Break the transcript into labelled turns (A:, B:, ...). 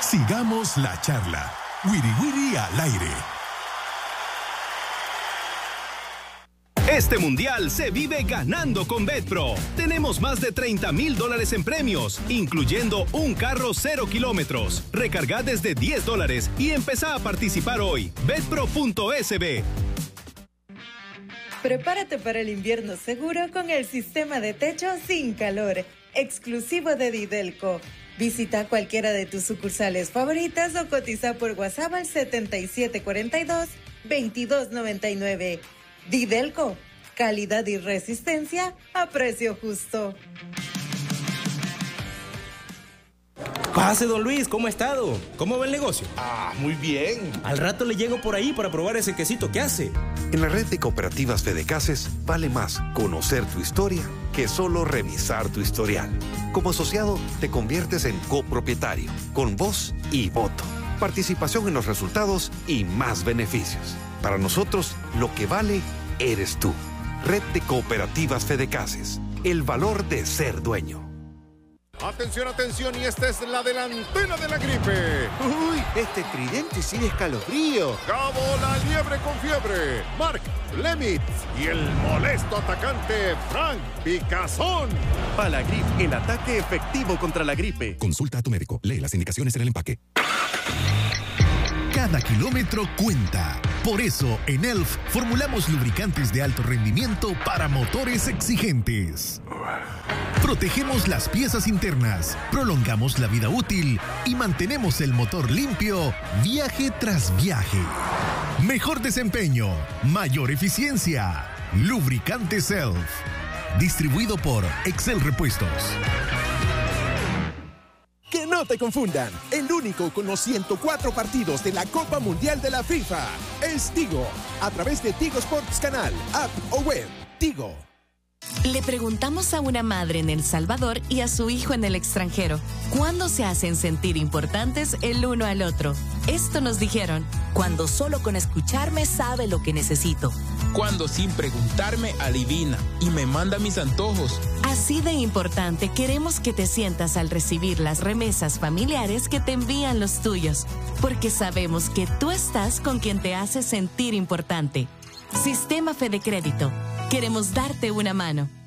A: Sigamos la charla. Wiri Wiri al aire.
B: Este mundial se vive ganando con Betpro. Tenemos más de $30,000 en premios, incluyendo un carro 0 kilómetros. Recarga desde $10 y empezá a participar hoy. Betpro.sb.
C: Prepárate para el invierno seguro con el sistema de techo sin calor, exclusivo de Didelco. Visita cualquiera de tus sucursales favoritas o cotiza por WhatsApp al 7742-2299. Didelco, calidad y resistencia a precio justo.
D: Pase, don Luis, ¿cómo ha estado? ¿Cómo va el negocio?
E: Muy bien.
D: Al rato le llego por ahí para probar ese quesito que hace.
F: En la red de cooperativas Fedecases vale más conocer tu historia que solo revisar tu historial. Como asociado, te conviertes en copropietario, con voz y voto, participación en los resultados y más beneficios. Para nosotros, lo que vale eres tú. Red de Cooperativas Fedecases. El valor de ser dueño.
G: Atención, atención, y esta es la delantera de la gripe.
H: Uy, este tridente sí de escalofrío.
G: Cabo la liebre con fiebre, Mark Lemitz y el molesto atacante Frank Picazón.
I: Palagrip, el ataque efectivo contra la gripe.
A: Consulta a tu médico. Lee las indicaciones en el empaque. Cada kilómetro cuenta. Por eso, en ELF formulamos lubricantes de alto rendimiento para motores exigentes. Protegemos las piezas internas, prolongamos la vida útil y mantenemos el motor limpio viaje tras viaje. Mejor desempeño, mayor eficiencia. Lubricantes ELF. Distribuido por Excel Repuestos.
J: Que no te confundan, el único con los 104 partidos de la Copa Mundial de la FIFA es Tigo, a través de Tigo Sports Canal, app o web. Tigo.
K: Le preguntamos a una madre en El Salvador y a su hijo en el extranjero, ¿cuándo se hacen sentir importantes el uno al otro? Esto nos dijeron:
L: cuando solo con escucharme sabe lo que necesito.
M: Cuando sin preguntarme adivina y me manda mis antojos.
K: Así de importante queremos que te sientas al recibir las remesas familiares que te envían los tuyos, porque sabemos que tú estás con quien te hace sentir importante. Sistema Fede Crédito. Queremos darte una mano.